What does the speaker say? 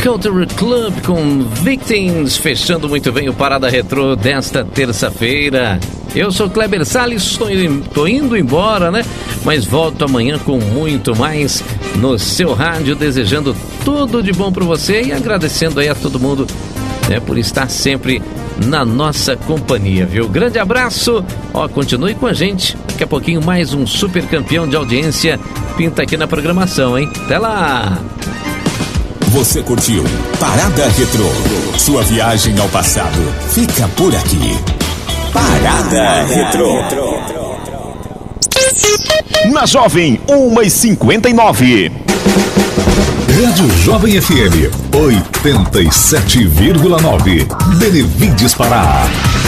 Culture Club com Victims, fechando muito bem o Parada Retrô desta terça-feira. Eu sou Kleber Salles, tô indo embora, né? Mas volto amanhã com muito mais no seu rádio, desejando tudo de bom para você e agradecendo aí a todo mundo, né, por estar sempre na nossa companhia, viu? Grande abraço, continue com a gente. Daqui a pouquinho mais um super campeão de audiência pinta aqui na programação, hein? Até lá! Você curtiu Parada Retrô? Sua viagem ao passado fica por aqui. Parada Retrô. Na Jovem, 1h59. Rádio Jovem FM 87,9. Benevides Pará.